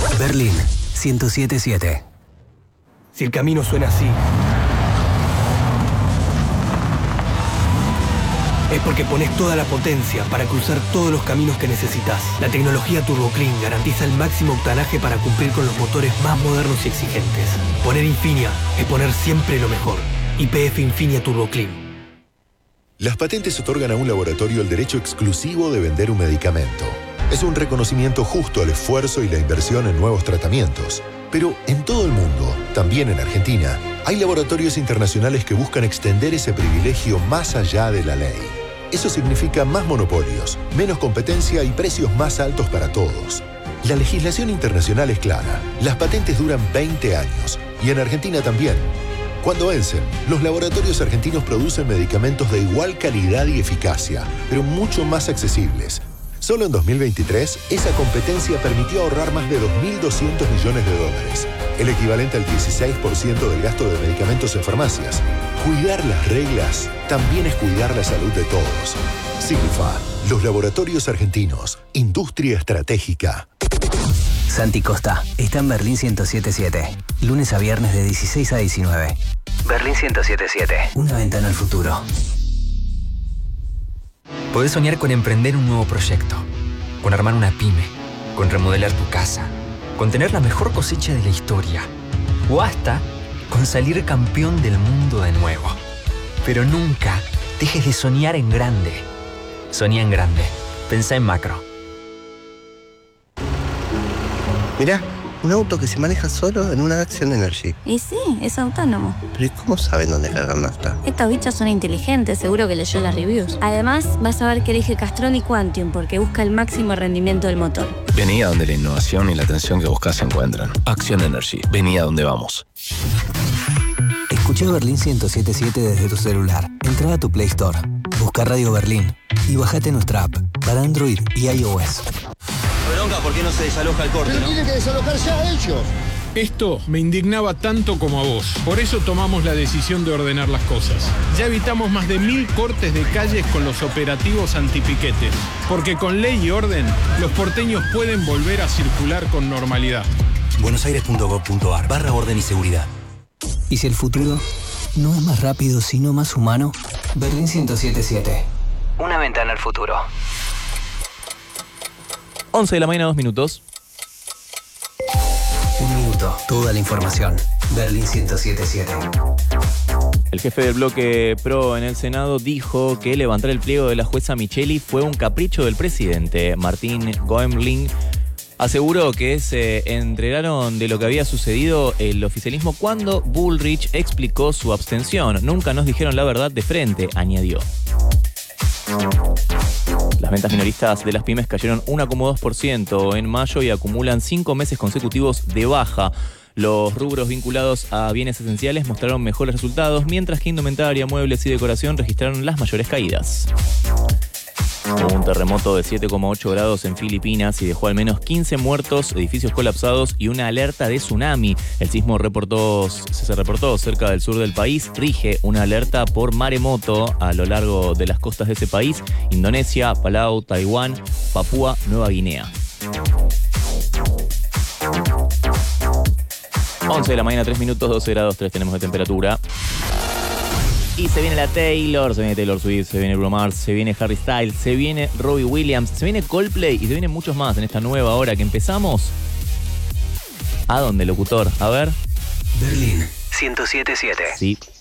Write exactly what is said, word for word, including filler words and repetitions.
Berlín ciento siete punto siete. Si el camino suena así, es porque pones toda la potencia para cruzar todos los caminos que necesitas. La tecnología TurboClean garantiza el máximo octanaje para cumplir con los motores más modernos y exigentes. Poner Infinia es poner siempre lo mejor. Y P F Infinia TurboClean. Las patentes otorgan a un laboratorio el derecho exclusivo de vender un medicamento. Es un reconocimiento justo al esfuerzo y la inversión en nuevos tratamientos. Pero en todo el mundo, también en Argentina, hay laboratorios internacionales que buscan extender ese privilegio más allá de la ley. Eso significa más monopolios, menos competencia y precios más altos para todos. La legislación internacional es clara. Las patentes duran veinte años. Y en Argentina también. Cuando vencen, los laboratorios argentinos producen medicamentos de igual calidad y eficacia, pero mucho más accesibles. Solo en dos mil veintitrés, esa competencia permitió ahorrar más de dos mil doscientos millones de dólares, el equivalente al dieciséis por ciento del gasto de medicamentos en farmacias. Cuidar las reglas también es cuidar la salud de todos. Signifa, los laboratorios argentinos, industria estratégica. Santi Costa está en Berlín ciento siete punto siete. Lunes a viernes de dieciséis a diecinueve. Berlín ciento siete punto siete. Una ventana al futuro. Podés soñar con emprender un nuevo proyecto, con armar una pyme, con remodelar tu casa, con tener la mejor cosecha de la historia, o hasta con salir campeón del mundo de nuevo. Pero nunca dejes de soñar en grande. Soñá en grande. Pensá en macro. Mirá, un auto que se maneja solo en una Action Energy. Y sí, es autónomo. Pero ¿y cómo saben dónde cargar nafta? Estos bichos son inteligentes, seguro que leyó las reviews. Además, vas a ver que elige Castrol y Quantium porque busca el máximo rendimiento del motor. Vení a donde la innovación y la atención que buscas se encuentran. Action Energy. Vení a donde vamos. Escucha Berlín ciento siete punto siete desde tu celular. Entra a tu Play Store, busca Radio Berlín y bájate nuestra app para Android y iOS. Bronca, ¿por qué no se desaloja el corte, Pero no? tiene que desalojarse a ellos. Esto me indignaba tanto como a vos. Por eso tomamos la decisión de ordenar las cosas. Ya evitamos más de mil cortes de calles con los operativos antipiquetes. Porque con ley y orden, los porteños pueden volver a circular con normalidad. buenosaires punto gov punto ar barra orden y seguridad. ¿Y si el futuro no es más rápido, sino más humano? Berlín ciento siete punto siete. Una ventana al futuro. once de la mañana, dos minutos. Un minuto, toda la información. Berlín ciento siete punto siete. El jefe del bloque PRO en el Senado dijo que levantar el pliego de la jueza Micheli fue un capricho del presidente. Martín Goemling aseguró que se enteraron de lo que había sucedido el oficialismo cuando Bullrich explicó su abstención. Nunca nos dijeron la verdad de frente, añadió. Las ventas minoristas de las pymes cayeron uno coma dos por ciento en mayo y acumulan cinco meses consecutivos de baja. Los rubros vinculados a bienes esenciales mostraron mejores resultados, mientras que indumentaria, muebles y decoración registraron las mayores caídas. Hubo un terremoto de siete coma ocho grados en Filipinas y dejó al menos quince muertos, edificios colapsados y una alerta de tsunami. El sismo reportó, se reportó cerca del sur del país. Rige una alerta por maremoto a lo largo de las costas de ese país: Indonesia, Palau, Taiwán, Papúa Nueva Guinea. once de la mañana, tres minutos, doce grados tres tenemos de temperatura. Y se viene la Taylor, se viene Taylor Swift, se viene Bruno Mars, se viene Harry Styles, se viene Robbie Williams, se viene Coldplay y se vienen muchos más en esta nueva hora que empezamos. ¿A dónde, locutor? A ver. Berlín ciento siete punto siete. Sí.